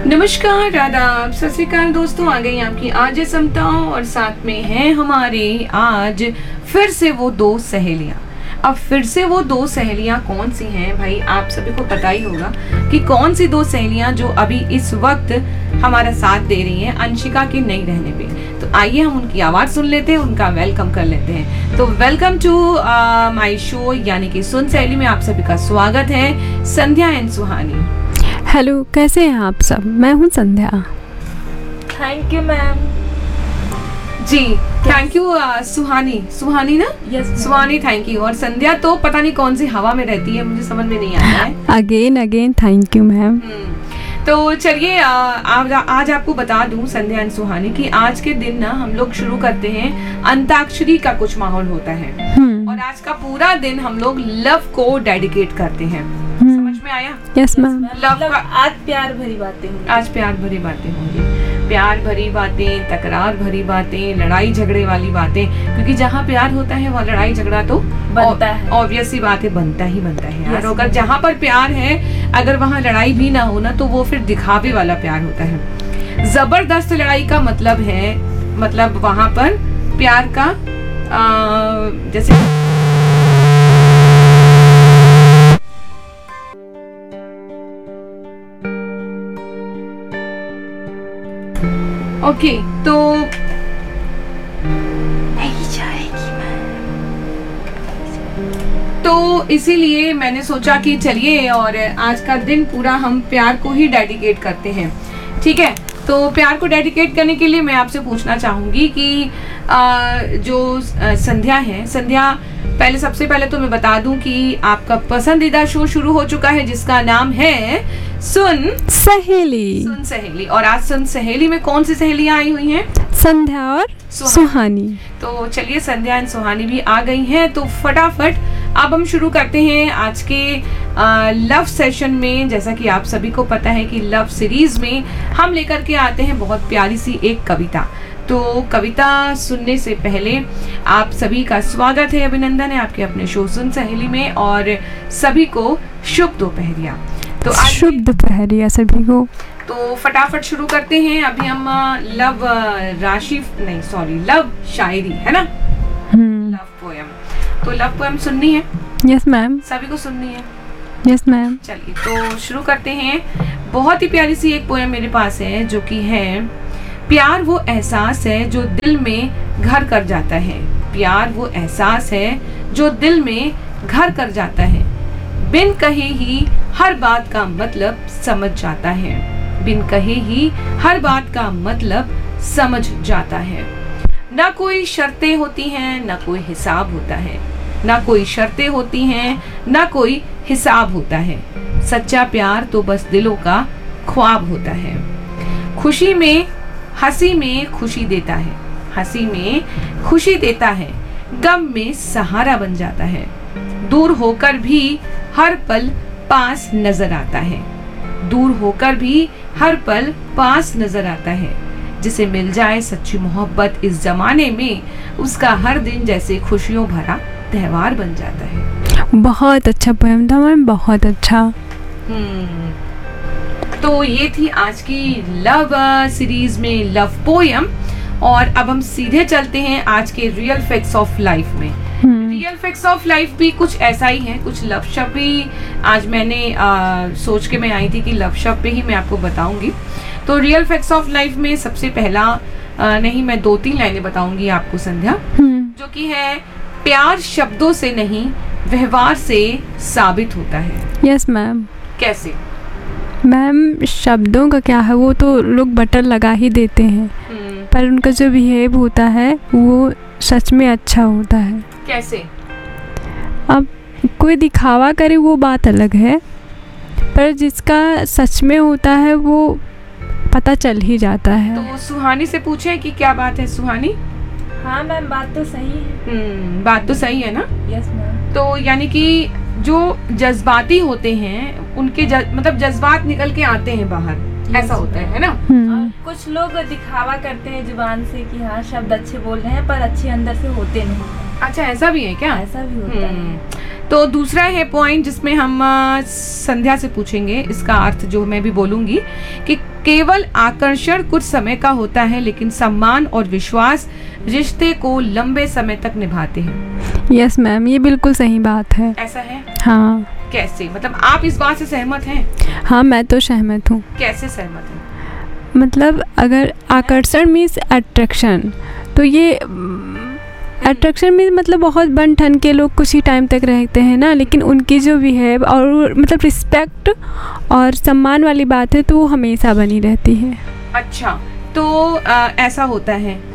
नमस्कार, आदाब, सत श्री अकाल दोस्तों। आ गई आपकी आज समता और साथ में हैं हमारे आज फिर से वो दो सहेलियां। अब फिर से वो दो सहेलियां कौन सी हैं भाई, आप सभी को पता ही होगा कि कौन सी दो सहेलियां जो अभी इस वक्त हमारा साथ दे रही हैं अंशिका के नहीं रहने पे। तो आइए हम उनकी आवाज सुन लेते हैं, उनका वेलकम कर लेते हैं। तो वेलकम टू माय शो यानी कि सुन सहेली में आप सभी का स्वागत है, संध्या एंड सुहानी। हेलो, कैसे हैं आप सब? मैं हूं संध्या। Thank you ma'am. Ji thank you सुहानी ना? Yes Suhani, thank you. और संध्या तो पता नहीं कौन सी हवा में रहती है, मुझे समझ में नहीं आता है। Again thank you ma'am. तो चलिए आज आपको बता दूं संध्या एंड सुहानी कि आज के दिन ना हम लोग शुरू करते हैं अंताक्षरी का कुछ माहौल होता है और आज का पूरा दिन हम लोग लव को डेडिकेट करते हैं। समझ में आया? Yes ma'am. लव का आज प्यार भरी बातें होंगी। आज प्यार भरी बातें होंगी, प्यार भरी बातें, तकरार भरी बातें, लड़ाई झगड़े वाली बातें, क्योंकि जहाँ प्यार होता है वहाँ लड़ाई झगड़ा तो बनता है। ऑब्वियस सी बात है, बनता ही है यार। Yes. अगर जहाँ पर प्यार है, अगर वहाँ लड़ाई भी ना हो ना, तो वो फिर दिखावे वाला प्यार होता है। जबरदस्त लड़ाई का मतलब है, मतलब वहाँ पर प्यार का जैसे ओके तो नहीं जाएगी तो इसीलिए मैंने सोचा कि चलिए और आज का दिन पूरा हम प्यार को ही डेडिकेट करते हैं। ठीक है, तो प्यार को डेडिकेट करने के लिए मैं आपसे पूछना चाहूंगी कि जो संध्या है, संध्या पहले सबसे पहले तो मैं बता दूं कि आपका पसंदीदा शो शुरू हो चुका है जिसका नाम है सुन सहेली। और आज सुन सहेली में कौन सी सहेलियां आई हुई हैं? संध्या और सुहानी। तो चलिए संध्या एंड सुहानी भी आ गई हैं, तो फटाफट अब हम शुरू करते हैं आज के लव सेशन में। जैसा कि आप सभी को पता है कि लव सीरीज में हम लेकर के आते हैं बहुत प्यारी सी एक कविता। तो कविता सुनने से पहले आप सभी का स्वागत है, अभिनंदन है आपके अपने शो सुन सहेली में, और सभी को शुभ दोपहरिया। तो शुभ दोपहरिया सभी को। तो फटाफट शुरू करते हैं। अभी हम लव शायरी है ना, लव पोएम। तो लव पोएम सुननी है? Yes ma'am. सभी को सुननी है? Yes ma'am. चलिए तो शुरू करते हैं। बहुत ही प्यारी सी एक पोएम मेरे पास है जो कि है, प्यार वो एहसास है जो दिल में घर कर जाता है। प्यार वो एहसास है जो दिल में घर कर जाता है। बिन कहे ही हर बात का मतलब समझ जाता है। बिन कहे ही हर बात का मतलब समझ जाता है। ना कोई शर्तें होती हैं, ना कोई हिसाब होता है। ना कोई शर्तें होती हैं, ना कोई हिसाब होता है। सच्चा प्यार तो बस दिलों का ख्वाब होता है। खुशी में हंसी में खुशी देता है, हंसी में खुशी देता है। गम में सहारा बन जाता है। दूर होकर भी हर पल पास नजर आता है। दूर होकर भी हर पल पास नजर आता है। जिसे मिल जाए सच्ची मोहब्बत इस जमाने में, उसका हर दिन जैसे खुशियों भरा त्योहार बन जाता है। बहुत अच्छा पोएम था मैम, बहुत अच्छा। तो ये थी आज की लव सीरीज में लव पोएम। और अब हम सीधे चलते हैं आज के रियल फैक्ट्स ऑफ लाइफ में। रियल फैक्ट्स ऑफ लाइफ भी कुछ ऐसा ही है, कुछ लव शब्द भी आज मैंने सोच के मैं आई थी कि लव शब्द पे ही मैं आपको बताऊंगी। तो रियल फैक्ट्स ऑफ लाइफ में सबसे पहला नहीं, मैं 2-3 लाइनें बताऊंगी आपको संध्या, जो कि है, प्यार शब्दों से नहीं व्यवहार से साबित होता है। Yes ma'am. कैसे मैम? शब्दों का क्या है, वो तो लोग बटन लगा ही देते हैं, पर उनका जो बिहेव होता है वो सच में अच्छा होता है। कैसे? अब कोई दिखावा करे वो बात अलग है, पर जिसका सच में होता है वो पता चल ही जाता है। तो सुहानी से पूछे कि क्या बात है सुहानी? हाँ मैम, बात तो सही है। बात तो सही है ना? Yes ma'am. तो यानी कि जो जज्बाती होते हैं उनके मतलब जज्बात निकल के आते हैं बाहर, ऐसा होता है ना? और कुछ लोग दिखावा करते हैं जुबान से कि हाँ शब्द अच्छे बोल रहे हैं, पर अच्छे अंदर से होते नहीं। अच्छा, ऐसा भी है क्या? ऐसा भी होता है। तो दूसरा है पॉइंट जिसमें हम संध्या से पूछेंगे, इसका अर्थ जो मैं भी बोलूंगी कि केवल आकर्षण कुछ समय का होता है, लेकिन सम्मान और विश्वास रिश्ते को लंबे समय तक निभाते हैं। यस मैम, ये बिल्कुल सही बात है। ऐसा है? हाँ। कैसे? मतलब आप इस बात से सहमत हैं? हाँ, मैं तो सहमत हूँ। कैसे सहमत हैं? मतलब अगर आकर्षण मीन्स अट्रैक्शन, तो ये अट्रैक्शन में मतलब बहुत बन ठन के लोग कुछ ही टाइम तक रहते हैं ना, लेकिन उनकी जो बिहेव और मतलब रिस्पेक्ट और सम्मान वाली बात है तो वो हमेशा बनी रहती है। अच्छा, तो ऐसा होता है